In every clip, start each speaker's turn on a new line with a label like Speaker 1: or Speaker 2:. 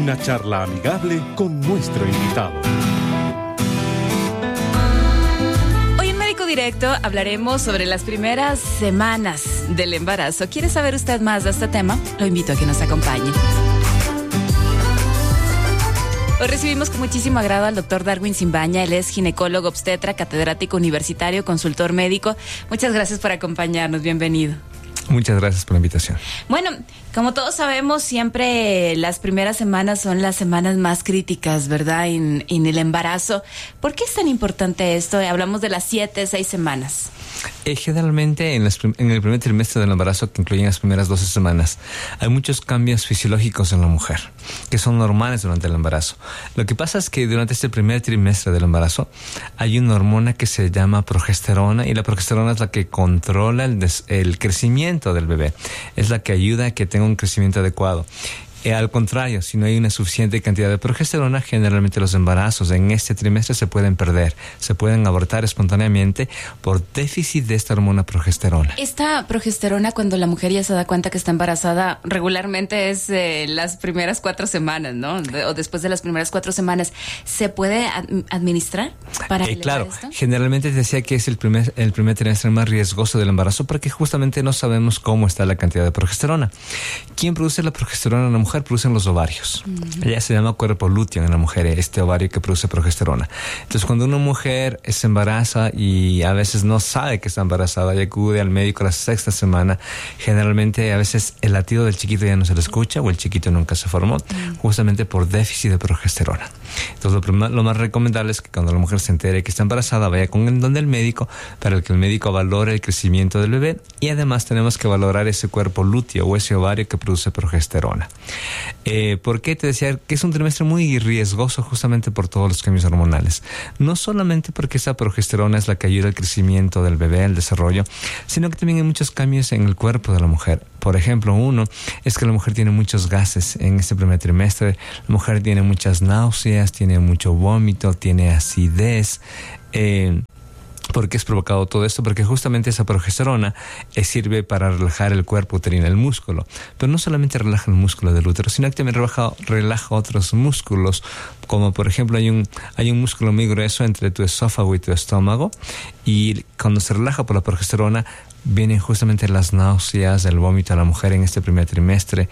Speaker 1: Una charla amigable con nuestro invitado.
Speaker 2: Hoy en Médico Directo hablaremos sobre las primeras semanas del embarazo. ¿Quiere saber usted más de este tema? Lo invito a que nos acompañe. Hoy recibimos con muchísimo agrado al doctor Darwin Simbaña. Él es ginecólogo obstetra, catedrático universitario, consultor médico. Muchas gracias por acompañarnos. Bienvenido.
Speaker 3: Muchas gracias por la invitación.
Speaker 2: Bueno, como todos sabemos, siempre las primeras semanas son las semanas más críticas, ¿verdad? En el embarazo. ¿Por qué es tan importante esto? Hablamos de las 7, 6 semanas.
Speaker 3: Generalmente en el primer trimestre del embarazo, que incluyen las primeras 12 semanas, hay muchos cambios fisiológicos en la mujer, que son normales durante el embarazo. Lo que pasa es que durante este primer trimestre del embarazo hay una hormona que se llama progesterona, y la progesterona es la que controla el crecimiento del bebé, es la que ayuda a que tenga un crecimiento adecuado. Al contrario, si no hay una suficiente cantidad de progesterona, generalmente los embarazos en este trimestre se pueden perder, se pueden abortar espontáneamente por déficit de esta hormona progesterona.
Speaker 2: Esta progesterona, cuando la mujer ya se da cuenta que está embarazada, regularmente es las primeras 4 semanas, ¿no? O después de las primeras 4 semanas. ¿Se puede administrar para
Speaker 3: claro,
Speaker 2: esto?
Speaker 3: Generalmente te decía que es el primer trimestre más riesgoso del embarazo porque justamente no sabemos cómo está la cantidad de progesterona. ¿Quién produce la progesterona en la mujer? Producen los ovarios. Ella se llama cuerpo lúteo en la mujer, este ovario que produce progesterona. Entonces, cuando una mujer se embaraza y a veces no sabe que está embarazada y acude al médico a la 6ª semana, generalmente a veces el latido del chiquito ya no se le escucha o el chiquito nunca se formó, justamente por déficit de progesterona. Entonces, lo más recomendable es que cuando la mujer se entere que está embarazada, vaya con donde el médico para que el médico valore el crecimiento del bebé, y además tenemos que valorar ese cuerpo lúteo o ese ovario que produce progesterona. ¿Por qué? Te decía que es un trimestre muy riesgoso justamente por todos los cambios hormonales. No solamente porque esa progesterona es la que ayuda al crecimiento del bebé, al desarrollo, sino que también hay muchos cambios en el cuerpo de la mujer. Por ejemplo, uno es que la mujer tiene muchos gases en este primer trimestre. La mujer tiene muchas náuseas, tiene mucho vómito, tiene acidez. ¿Por qué es provocado todo esto? Porque justamente esa progesterona sirve para relajar el cuerpo uterino, el músculo. Pero no solamente relaja el músculo del útero, sino que también relaja otros músculos, como por ejemplo hay un músculo muy grueso entre tu esófago y tu estómago, y cuando se relaja por la progesterona vienen justamente las náuseas, el vómito a la mujer en este primer trimestre.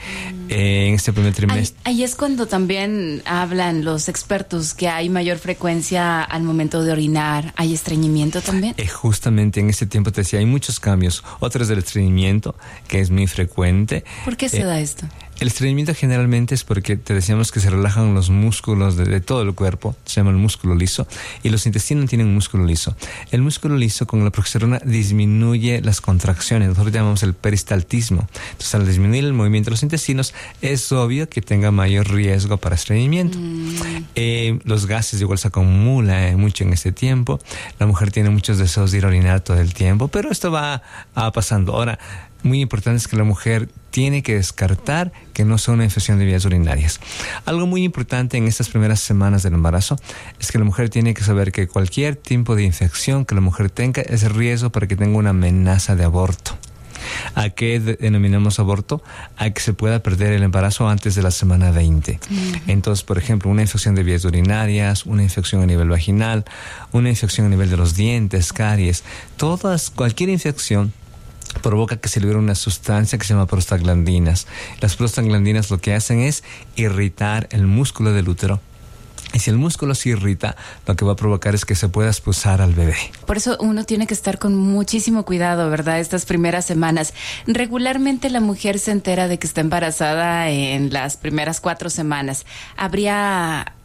Speaker 2: Ahí es cuando también hablan los expertos que hay mayor frecuencia al momento de orinar. ¿Hay estreñimiento también?
Speaker 3: Justamente en este tiempo te decía, hay muchos cambios. Otro es el estreñimiento, que es muy frecuente.
Speaker 2: ¿Por qué se da esto?
Speaker 3: El estreñimiento generalmente es porque te decíamos que se relajan los músculos de todo el cuerpo, se llama el músculo liso, y los intestinos tienen un músculo liso. El músculo liso con la progesterona disminuye las contracciones, nosotros llamamos el peristaltismo. Entonces, al disminuir el movimiento de los intestinos, es obvio que tenga mayor riesgo para estreñimiento. Los gases igual se acumulan mucho en este tiempo. La mujer tiene muchos deseos de ir a orinar todo el tiempo, pero esto va pasando. Ahora, muy importante es que la mujer tiene que descartar que no sea una infección de vías urinarias. Algo muy importante en estas primeras semanas del embarazo es que la mujer tiene que saber que cualquier tipo de infección que la mujer tenga es riesgo para que tenga una amenaza de aborto. ¿A qué denominamos aborto? A que se pueda perder el embarazo antes de la semana 20. Entonces, por ejemplo, una infección de vías urinarias, una infección a nivel vaginal, una infección a nivel de los dientes, caries, cualquier infección provoca que se libere una sustancia que se llama prostaglandinas. Las prostaglandinas lo que hacen es irritar el músculo del útero. Y si el músculo se irrita, lo que va a provocar es que se pueda expulsar al bebé.
Speaker 2: Por eso uno tiene que estar con muchísimo cuidado, ¿verdad? Estas primeras semanas. Regularmente la mujer se entera de que está embarazada en las primeras 4 semanas. ¿Habría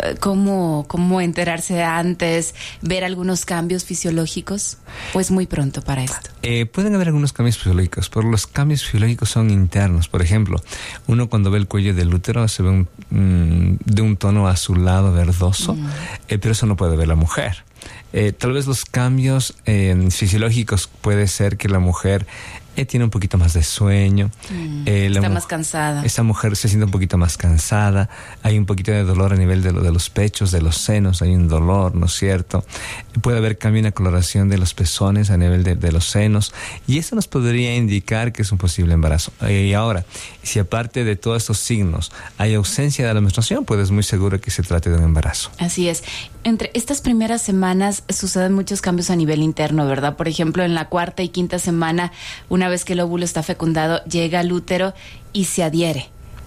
Speaker 2: cómo enterarse antes, ver algunos cambios fisiológicos? ¿O es muy pronto para esto?
Speaker 3: Pueden haber algunos cambios fisiológicos, pero los cambios fisiológicos son internos. Por ejemplo, uno cuando ve el cuello del útero se ve de un tono azulado, verdoso, pero eso no puede ver la mujer. Tal vez los cambios fisiológicos puede ser que la mujer tiene un poquito más de sueño.
Speaker 2: Está más cansada.
Speaker 3: Esa mujer se siente un poquito más cansada. Hay un poquito de dolor a nivel de los pechos, de los senos. Hay un dolor, ¿no es cierto? Puede haber cambio en la coloración de los pezones a nivel de los senos. Y eso nos podría indicar que es un posible embarazo. Y ahora, si aparte de todos estos signos hay ausencia de la menstruación, pues es muy seguro que se trate de un embarazo.
Speaker 2: Así es. Entre estas primeras semanas suceden muchos cambios a nivel interno, ¿verdad? Por ejemplo, en la cuarta y quinta semana, una vez que el óvulo está fecundado, llega al útero y se adhiere.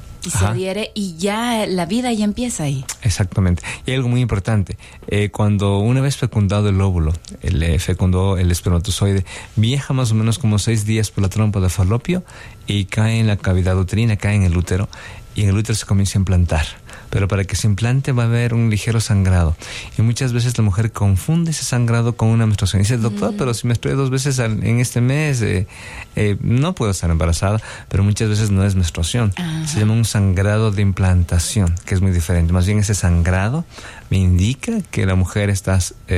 Speaker 2: Y ya la vida ya empieza ahí.
Speaker 3: Exactamente. Y hay algo muy importante. Cuando una vez fecundado el óvulo, fecundó el espermatozoide, viaja más o menos como 6 días por la trompa de falopio y cae en la cavidad uterina, cae en el útero, y en el útero se comienza a implantar. Pero para que se implante va a haber un ligero sangrado. Y muchas veces la mujer confunde ese sangrado con una menstruación. Y dice, doctor, pero si menstrué 2 veces en este mes, no puedo estar embarazada. Pero muchas veces no es menstruación. Se llama un sangrado de implantación, que es muy diferente. Más bien ese sangrado me indica que la mujer está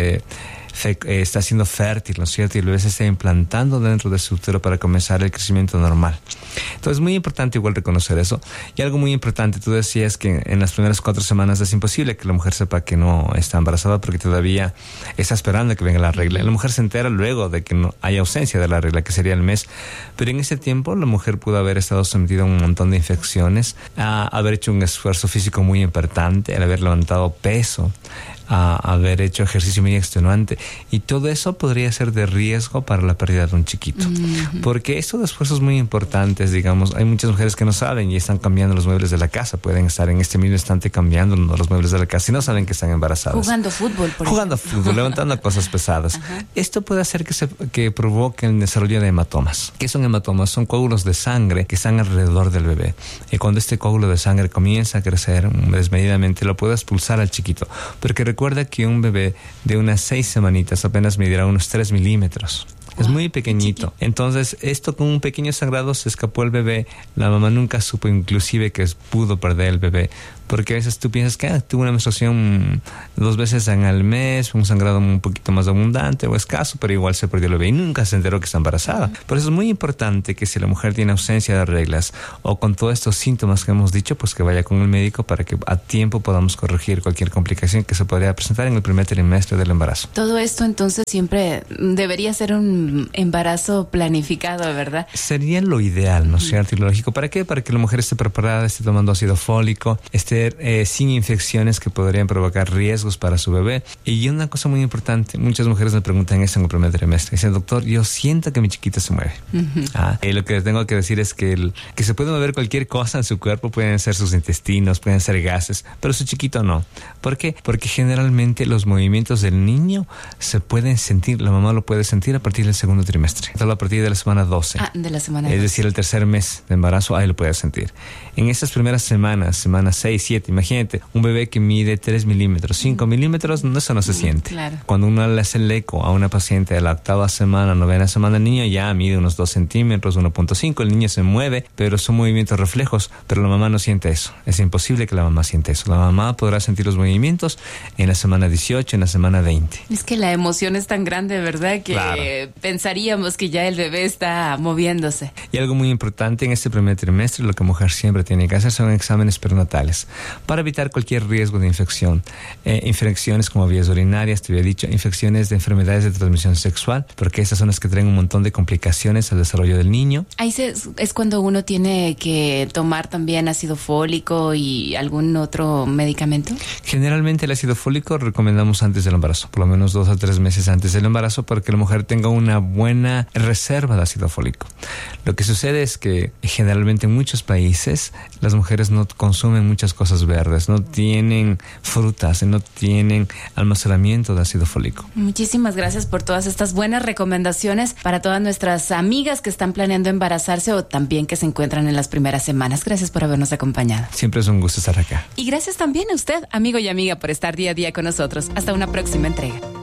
Speaker 3: siendo fértil, ¿no es cierto? Y el bebé se está implantando dentro de su útero para comenzar el crecimiento normal. Entonces es muy importante igual reconocer eso. Y algo muy importante, tú decías que en las primeras 4 semanas es imposible que la mujer sepa que no está embarazada porque todavía está esperando que venga la regla. La mujer se entera luego de que no hay ausencia de la regla, que sería el mes. Pero en ese tiempo la mujer pudo haber estado sometida a un montón de infecciones, a haber hecho un esfuerzo físico muy importante, al haber levantado peso, a haber hecho ejercicio muy extenuante, y todo eso podría ser de riesgo para la pérdida de un chiquito. Porque estos esfuerzos muy importantes, digamos, hay muchas mujeres que no saben y están cambiando los muebles de la casa, pueden estar en este mismo instante cambiando los muebles de la casa y no saben que están embarazadas.
Speaker 2: Jugando fútbol,
Speaker 3: levantando cosas pesadas. Esto puede hacer que provoque el desarrollo de hematomas. ¿Qué son hematomas? Son coágulos de sangre que están alrededor del bebé. Y cuando este coágulo de sangre comienza a crecer desmedidamente, lo puede expulsar al chiquito. Porque recuerda que un bebé de unas 6 semanitas apenas medirá unos 3 milímetros. Es muy pequeñito. Entonces, esto con un pequeño sangrado se escapó el bebé. La mamá nunca supo inclusive que pudo perder el bebé. Porque a veces tú piensas que tuvo una menstruación 2 veces al mes, un sangrado un poquito más abundante o escaso, pero igual se perdió el bebé y nunca se enteró que está embarazada. Por eso es muy importante que si la mujer tiene ausencia de reglas o con todos estos síntomas que hemos dicho, pues que vaya con el médico para que a tiempo podamos corregir cualquier complicación que se podría presentar en el primer trimestre del embarazo.
Speaker 2: Todo esto entonces siempre debería ser un embarazo planificado, ¿verdad?
Speaker 3: Sería lo ideal, ¿no es cierto? Y lo lógico. ¿Para qué? Para que la mujer esté preparada, esté tomando ácido fólico, esté sin infecciones que podrían provocar riesgos para su bebé. Y una cosa muy importante, muchas mujeres me preguntan eso en el primer trimestre. Dicen, doctor, yo siento que mi chiquita se mueve. Lo que tengo que decir es que se puede mover cualquier cosa en su cuerpo, pueden ser sus intestinos, pueden ser gases, pero su chiquito no. ¿Por qué? Porque generalmente los movimientos del niño se pueden sentir, la mamá lo puede sentir a partir del segundo trimestre. Solo a partir de la semana 12.
Speaker 2: De la semana
Speaker 3: 12. Es decir, el tercer mes de embarazo, ahí lo puede sentir. En estas primeras semanas, semanas 6, 7, imagínate, un bebé que mide 3 milímetros, 5 milímetros, eso no se siente.
Speaker 2: Claro.
Speaker 3: Cuando uno le hace el eco a una paciente de la 8ª semana, 9ª semana, el niño ya mide unos 2 centímetros, 1.5, el niño se mueve, pero son movimientos reflejos, pero la mamá no siente eso. Es imposible que la mamá sienta eso. La mamá podrá sentir los movimientos en la semana 18, en la semana 20.
Speaker 2: Es que la emoción es tan grande, ¿verdad? Que pensaríamos que ya el bebé está moviéndose.
Speaker 3: Y algo muy importante en este primer trimestre, lo que mujer siempre tiene que hacer son exámenes prenatales para evitar cualquier riesgo de infección. Infecciones como vías urinarias, te había dicho, infecciones de enfermedades de transmisión sexual, porque esas son las que traen un montón de complicaciones al desarrollo del niño.
Speaker 2: Ahí es cuando uno tiene que tomar también ácido fólico y algún otro medicamento.
Speaker 3: Generalmente el ácido fólico recomendamos antes del embarazo, por lo menos 2 a 3 meses antes del embarazo, para que la mujer tenga una buena reserva de ácido fólico. Lo que sucede es que generalmente en muchos países las mujeres no consumen muchas cosas verdes, no tienen frutas, no tienen almacenamiento de ácido fólico.
Speaker 2: Muchísimas gracias por todas estas buenas recomendaciones para todas nuestras amigas que están planeando embarazarse o también que se encuentran en las primeras semanas. Gracias por habernos acompañado.
Speaker 3: Siempre es un gusto estar acá.
Speaker 2: Y gracias también a usted, amigo y amiga, por estar día a día con nosotros. Hasta una próxima entrega.